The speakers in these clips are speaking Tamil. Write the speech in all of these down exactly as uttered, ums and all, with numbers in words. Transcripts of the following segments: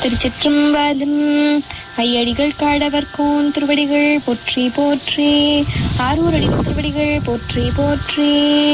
திருச்சிற்றம்பலம். ஐயடிகள் காடவர் கோன் திருவடிகள் போற்றி போற்றி. ஆரூர் அடிகள் திருவடிகள் போற்றி போற்றி.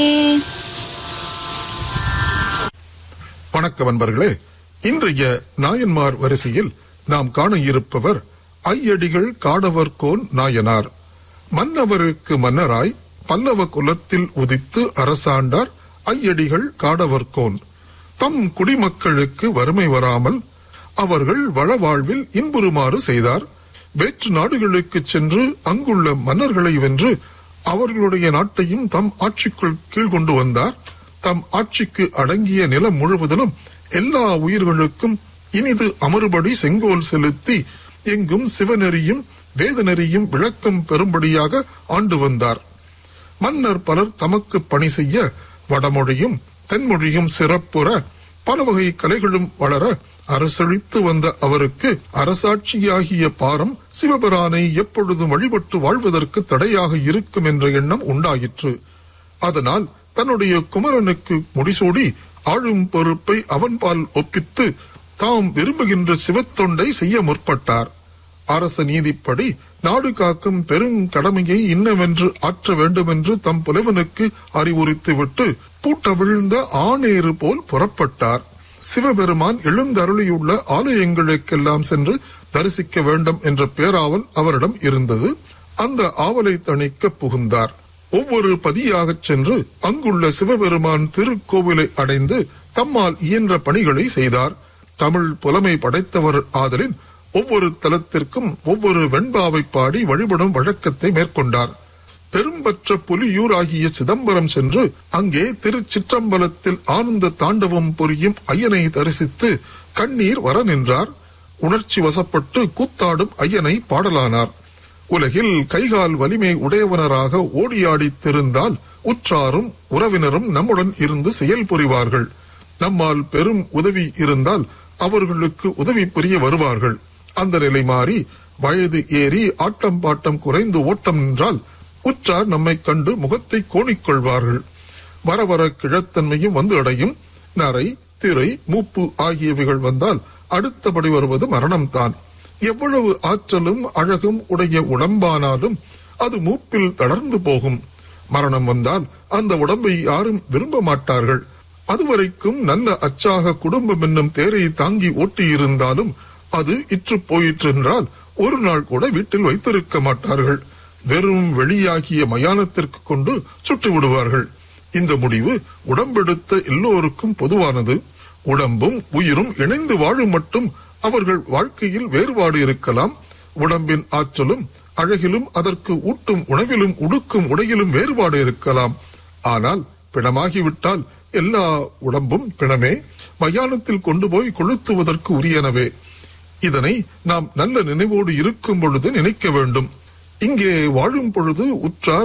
வணக்கம் அன்பர்களே. இன்றைய நாயன்மார் வரிசையில் நாம் காண இருப்பவர் ஐயடிகள் காடவர் கோன் நாயனார். மன்னவருக்கு மன்னராய் பல்லவ குலத்தில் உதித்து அரசாண்டார் ஐயடிகள் காடவர் கோன். தம் குடிமக்களுக்கு வறுமை வராமல் அவர்கள் வளவாழ்வில் இன்புறுமாறு செய்தார். வேற்று நாடுகளுக்கு சென்று அங்குள்ள மன்னர்களை வென்று அவர்களுடைய நாட்டையும் தம் ஆட்சிக்குள் கீழ் கொண்டு வந்தார். தம் ஆட்சிக்கு அடங்கிய நிலம் முழுவதிலும் எல்லா உயிர்களுக்கும் இனிது அமறுபடி செங்கோல் செலுத்தி எங்கும் சிவநெறியும் வேதநெறியும் விளக்கம் பெறும்படியாக ஆண்டு வந்தார். மன்னர் பலர் தமக்கு பணி செய்ய வடமொழியும் தென்மொழியும் சிறப்புற பல வகை கலைகளும் வளர அரசழித்து வந்த அவருக்கு அரசாட்சியாகிய பாரம் சிவபிரானை எப்பொழுதும் வழிபட்டு வாழ்வதற்கு தடையாக இருக்கும் என்ற எண்ணம் உண்டாயிற்று. அதனால் தன்னுடைய குமரனுக்கு முடிசூடி ஆளும் பொறுப்பை அவன்பால் ஒப்பித்து தாம் விரும்புகின்ற சிவத்தொண்டை செய்ய முற்பட்டார். அரச நீதிப்படி நாடு காக்கும் பெருங்கடமையை இன்னவென்று ஆற்ற வேண்டுமென்று தம் புலவனுக்கு அறிவுறுத்திவிட்டு பூட்டவிழ்ந்த ஆணேறு போல் புறப்பட்டார். சிவபெருமான் எழுந்தருளியுள்ள ஆலயங்களுக்கெல்லாம் சென்று தரிசிக்க வேண்டும் என்ற பேராவல் அவரிடம் இருந்தது. அந்த ஆவலை தணிக்க புகுந்தார். ஒவ்வொரு பதியாகச் சென்று அங்குள்ள சிவபெருமான் திருக்கோவிலை அடைந்து தம்மால் இயன்ற பணிகளை செய்தார். தமிழ் புலமை படைத்தவர் ஆதலின் ஒவ்வொரு தலத்திற்கும் ஒவ்வொரு வெண்பாவை பாடி வழிபடும் வழக்கத்தை மேற்கொண்டார். பெரும்பற்ற புலியூர் ஆகிய சிதம்பரம் சென்று அங்கே திருச்சிற்றம்பலத்தில் ஆனந்த தாண்டவம் புரியும் ஐயனை தரிசித்து கண்ணீர் வர நின்றார். உணர்ச்சி வசப்பட்டு கூத்தாடும் ஐயனை பாடலானார். உலகில் கைகால் வலிமை உடையவனராக ஓடியாடி திருந்தால் உற்றாரும் உறவினரும் நம்முடன் இருந்து செயல் புரிவார்கள். நம்மால் பெரும் உதவி இருந்தால் அவர்களுக்கு உதவி புரிய வருவார்கள். அந்த நிலை மாறி வயது ஏறி ஆட்டம் பாட்டம் குறைந்து ஓட்டம் நின்றால் உற்றார் நம்மை கண்டு முகத்தை கோணிக்கொள்வார்கள். வர வர கிழத்தன்மையும் வந்து அடையும். நரை திரை மூப்பு ஆகியவைகள் வந்தால் அடுத்தபடி வருவது மரணம்தான். எவ்வளவு ஆற்றலும் அழகும் உடைய உடம்பானாலும் அது மூப்பில் தளர்ந்து போகும். மரணம் வந்தால் அந்த உடம்பை யாரும் விரும்ப மாட்டார்கள். அதுவரைக்கும் நல்ல அச்சாக குடும்பம் என்னும் தேரை தாங்கி ஓட்டி இருந்தாலும் அது இற்று போயிற்றென்றால் ஒரு நாள் கூட வீட்டில் வைத்திருக்க மாட்டார்கள். வெறும் வெளியாகிய மயானத்திற்கு கொண்டு சுட்டு விடுவார்கள். இந்த முடிவு உடம்பெடுத்த எல்லோருக்கும் பொதுவானது. உடம்பும் உயிரும் இணைந்து வாழும் மட்டும் அவர்கள் வாழ்க்கையில் வேறுபாடு இருக்கலாம். உடம்பின் ஆற்றலும் அழகிலும் அதற்கு ஊட்டும் உணவிலும் உடுக்கும் உடையிலும் வேறுபாடு இருக்கலாம். ஆனால் பிணமாகிவிட்டால் எல்லா உடம்பும் பிணமே, மயானத்தில் கொண்டு போய் கொளுத்துவதற்கு உரியனவே. இதனை நாம் நல்ல நினைவோடு இருக்கும் பொழுது நினைக்க வேண்டும். இங்கே வாழும் பொழுது உற்றார்